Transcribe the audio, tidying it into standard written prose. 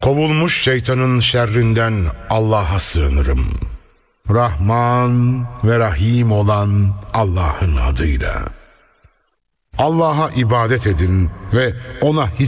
Kovulmuş şeytanın şerrinden Allah'a sığınırım. Rahman ve Rahim olan Allah'ın adıyla. Allah'a ibadet edin ve ona hiç